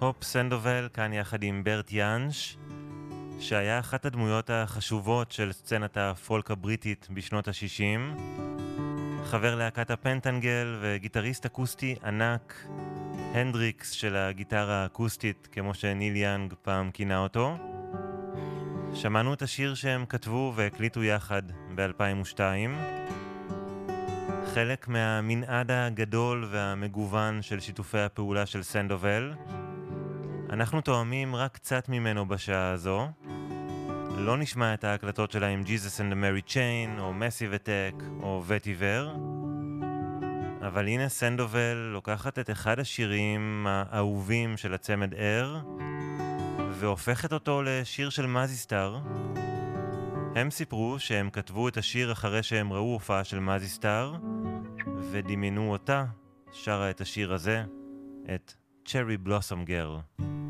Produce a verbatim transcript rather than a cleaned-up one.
הופ סנדובל כאן יחד עם ברט ינש, שהיה אחת הדמויות החשובות של סצנת הפולק הבריטית בשנות ה-שישים, חבר להקת הפנטנגל וגיטריסט אקוסטי ענק, הנדריקס של הגיטרה האקוסטית, כמו שניל יאנג פעם כינה אותו. שמענו את השיר שהם כתבו והקליטו יחד ב-אלפיים ושתיים, חלק מהמנעד הגדול והמגוון של שיתופי הפעולה של סנדובל. אנחנו תואמים רק קצת ממנו בשעה הזו. לא נשמע את ההקלטות שלה עם Jesus and the Mary Chain או Massive Attack או וטיבר, אבל הנה סנדובל לוקחת את אחד השירים האהובים של הצמד אר והופכת אותו לשיר של מזיסטר. הם סיפרו שהם כתבו את השיר אחרי שהם ראו הופעה של מזיסטר ודמיינו אותה שרה את השיר הזה, את Cherry Blossom Girl.